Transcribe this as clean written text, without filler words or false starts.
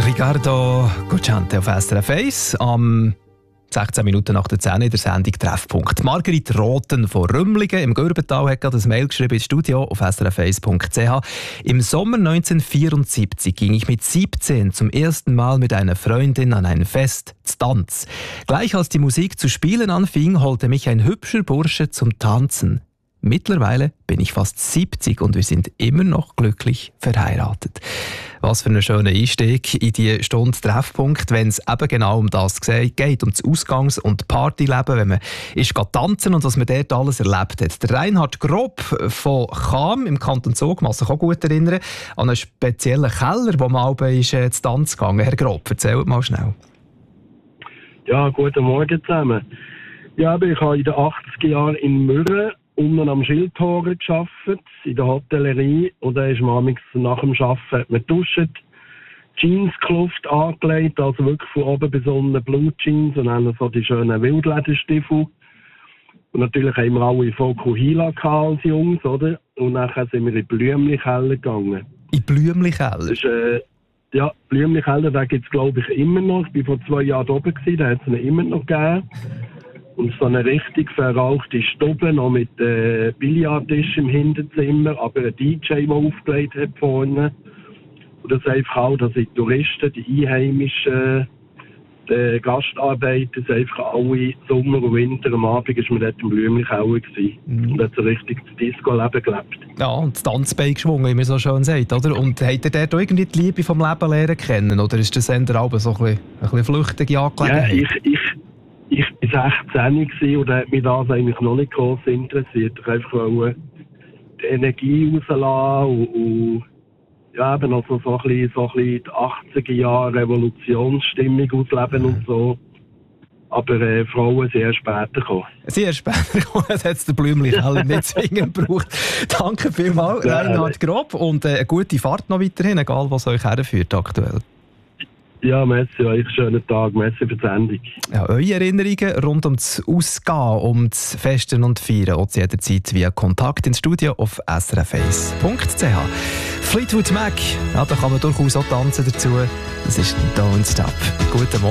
Riccardo Cocciante auf SRF 1 am 16 Minuten nach der 10 in der Sendung Treffpunkt. Margrit Rothen von Rümlingen im Gürbental hat gerade ein Mail geschrieben ins Studio auf srf1.ch. Im Sommer 1974 ging ich mit 17 zum ersten Mal mit einer Freundin an ein Fest, Tanz. Gleich als die Musik zu spielen anfing, holte mich ein hübscher Bursche zum Tanzen. Mittlerweile bin ich fast 70 und wir sind immer noch glücklich verheiratet. Was für ein schöner Einstieg in die Stunde Treffpunkt, wenn es eben genau um das geht, um das Ausgangs- und Partyleben, wenn man ist tanzen und was man dort alles erlebt hat. Der Reinhard Grob von Cham im Kanton Zug, kann sich auch gut erinnern, an einen speziellen Keller, wo man auch zu Tanz gegangen. Herr Grob, erzählt mal schnell. Ja, guten Morgen zusammen. Ja, ich habe in den 80er Jahren in Mürren unten am Schildhorn gearbeitet, in der Hotellerie. Und da ist man nach dem Arbeiten geduscht, Jeanskluft angelegt, also wirklich von oben bis unten Blue Jeans und dann so die schönen Wildlederstiefel. Und natürlich haben wir alle Fokuhila als Jungs, oder? Und nachher sind wir in Blümli-Keller gegangen. In Blümli-Keller? Ja, Blümli-Keller, den gibt es glaube ich immer noch. Ich war vor 2 Jahren oben, da hat es ihn immer noch gegeben. Und so eine richtig verrauchte Stube, noch mit Billardtisch im Hinterzimmer, aber ein DJ, der aufgelegt hat vorne. Und das einfach auch, dass die Touristen, die Einheimischen, die Gastarbeiter, einfach alle Sommer und Winter am Abend ist man dort im Blümli-Keller gewesen. Und hat so richtig das Disco-Leben gelebt. Ja, und das Tanzbein geschwungen, wie man so schön sagt, oder? Und habt ihr dort auch irgendwie die Liebe vom Leben lernen kennen? Oder ist das eher auch so ein bisschen flüchtige Angelegenheit? Ja, ich war 16 und hat mich das eigentlich noch nicht groß interessiert. Ich wollte einfach die Energie rauslassen und ja, eben noch so ein bisschen die 80er Jahre Revolutionsstimmung ausleben und so. Aber Frauen sind erst später gekommen. Sie erst später gekommen, das hat es der Blümli-Keller nicht zwingend gebraucht. Danke vielmals, Reinhard Grob, und eine gute Fahrt noch weiterhin, egal was euch herführt aktuell. Ja, merci euch, schönen Tag, merci für die Sendung. Ja, eure Erinnerungen rund um das Ausgehen, um das Festen und Feiern, auch zu jeder Zeit via Kontakt ins Studio auf srf1.ch. Fleetwood Mac, ja, da kann man durchaus auch tanzen dazu. Das ist Don't Stop. Guten Morgen.